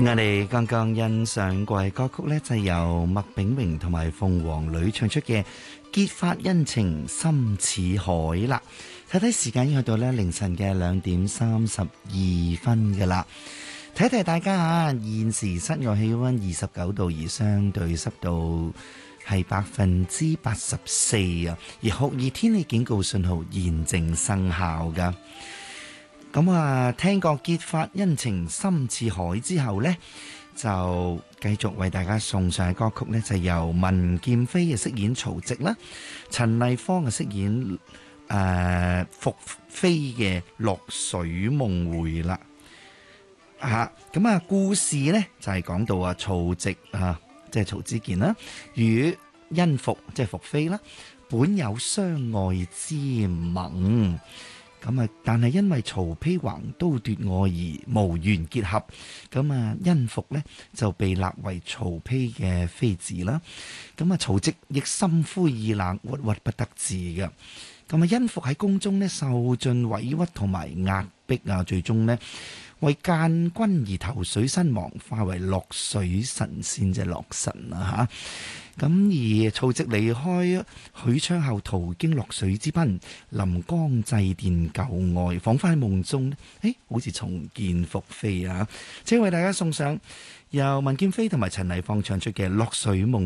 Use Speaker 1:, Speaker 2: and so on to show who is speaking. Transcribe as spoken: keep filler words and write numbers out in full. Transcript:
Speaker 1: 我哋剛剛欣賞過嘅歌曲呢，就係由麥炳榮同埋鳳凰女唱出嘅《結發恩情深似海》啦。睇睇時間已經去到呢凌晨嘅兩點三十二分噶啦。睇睇大家吓，現時室外氣溫二十九度，而相對濕度係百分之八十四啊。而酷熱天氣警告信號現正生效噶。咁啊，聽過結發恩情深似海之後呢，就繼續為大家送上嘅歌曲呢，就由文劍飛嘅飾演曹植啦，陳麗芳嘅飾演誒伏飛嘅落水夢回啦。吓，咁啊，故事呢就係講到啊，曹植啊，即係曹子建啦，與甄宓即係伏飛啦，本有相愛之盟。咁啊！但係因為曹丕橫刀奪愛而無緣結合，咁啊，甄宓呢就被立為曹丕嘅妃子啦。咁啊，曹植亦心灰意冷，鬱鬱不得志嘅。咁啊，甄宓喺宮中呢受盡委屈同埋壓迫啊，最終呢為諫君而投水身亡，化為落水神仙，即係洛神啊吓。咁而曹植離開許昌後，途經洛水之濱，臨江祭奠舊愛，彷彿喺夢中，誒，好似重見伏飛啊！即係為大家送上由文劍飛同埋陳麗芳唱出嘅《落水夢》。